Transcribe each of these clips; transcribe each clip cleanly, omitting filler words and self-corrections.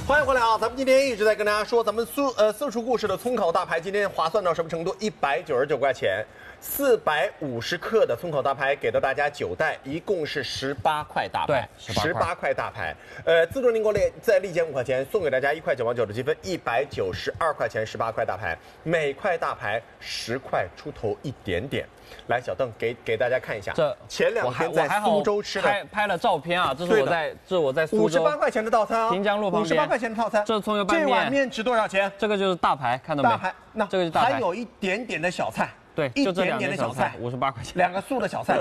欢迎回来啊！咱们今天一直在跟大家说，咱们四厨故事的葱烤大排今天划算到什么程度？199块钱，450克的葱烤大排给到大家9袋，一共是18块大排， 对 ，18块大排。自助宁国烈再立减5块钱，送给大家1块9毛9的积分，192块钱18块大排，每块大排10块出头一点点。来，小邓给大家看一下， 这前2天在苏州吃的， 拍了照片啊，这是我在苏州 58块钱的套餐啊， 平江路旁边 58块钱的套餐， 这葱油拌面， 这碗面值多少钱？ 这个就是大排，看到没？ 大排，那这个是大排， 还有一点点的小菜， 对， 一就这点点的小菜 ，58块钱 ，2个素的小菜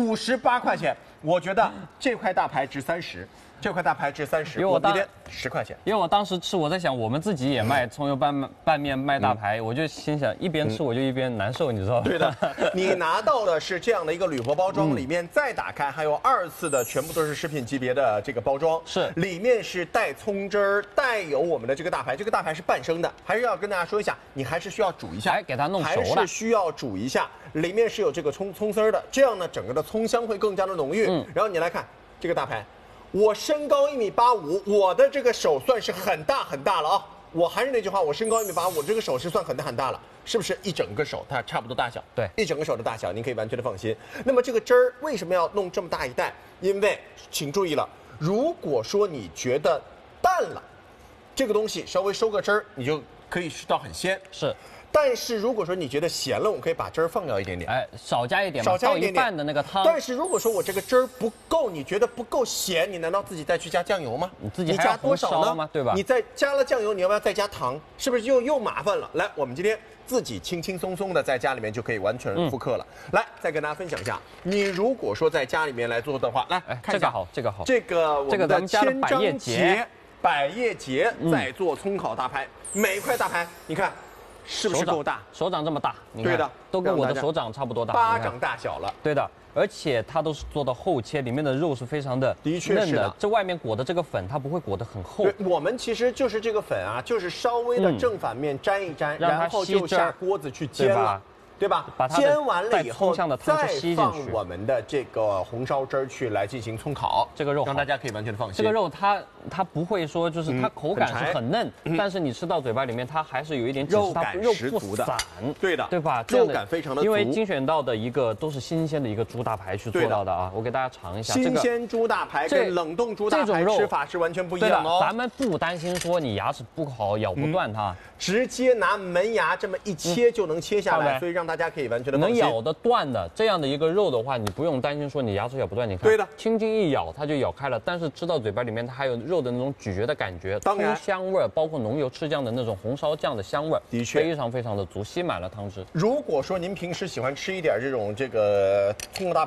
，58块钱，我觉得这块大排值30。这块大排值30， 因为我今天10块钱。 因为我当时吃，我在想，我们自己也卖葱油拌面卖大排，我就心想一边吃我就一边难受，你知道吗？ 对的，你拿到的是这样的一个铝箔包装，里面再打开还有2次的，全部都是食品级别的这个包装， 是里面是带葱汁儿，带有我们的这个大排，这个大排是半生的，还是要跟大家说一下，你还是需要煮一下， 给它弄熟了， 还是需要煮一下，里面是有这个葱丝儿的，这样呢整个的葱香会更加的浓郁。然后你来看这个大排。我身高1.85米，我的这个手算是很大很大了啊！我还是那句话，我身高1.85米，我这个手是算很大很大了，是不是一整个手它差不多大小？ 对， 一整个手的大小，您可以完全的放心。那么这个汁儿为什么要弄这么大一袋？因为请注意了，如果说你觉得淡了，这个东西稍微收个汁儿，你就可以吃到很鲜。 是。 但是如果说你觉得咸了，我可以把汁儿放掉一点点， 少加一点， 少加一点点， 倒一半的那个汤。 但是如果说我这个汁儿不够，你觉得不够咸，你难道自己再去加酱油吗？ 你自己加多少呢？ 对吧？ 你再加了酱油，你要不要再加糖？是不是又麻烦了？来，我们今天自己轻轻松松的在家里面就可以完全复刻了。来，再跟大家分享一下，你如果说在家里面来做的话，来看一下， 这个好， 这个我们的千百叶结， 百叶结在做葱烤大排，每一块大排，你看。是不是够大？ 手掌这么大， 对的， 都跟我的手掌差不多大， 巴掌大小了。 对的，而且它都是做到后切，里面的肉是非常的嫩的，这外面裹的这个粉它不会裹得很厚。 我们其实就是这个粉啊，就是稍微的正反面沾一沾，然后就下锅子去煎了。对吧？煎完了以后，再放我们的这个红烧汁儿去来进行葱烤， 这个肉让大家可以完全的放心。 这个肉它不会说就是它口感是很嫩，但是你吃到嘴巴里面它还是有一点肉感十足的，对的， 对吧？ 肉感非常的足。 因为精选到的一个都是新鲜的一个猪大排去做到的啊，我给大家尝一下。 新鲜猪大排跟冷冻猪大排吃法是完全不一样的哦。 咱们不担心说你牙齿不好咬不断它， 直接拿门牙这么一切就能切下来，所以让大家可以完全的能咬得断的这样的一个肉的话，你不用担心说你牙齿咬不断。你看， 对的， 轻轻一咬它就咬开了，但是吃到嘴巴里面它还有肉的那种咀嚼的感觉，葱香味儿，包括浓油赤酱的那种红烧酱的香味儿， 的确非常非常的足，吸满了汤汁。 如果说您平时喜欢吃一点这个葱油大排。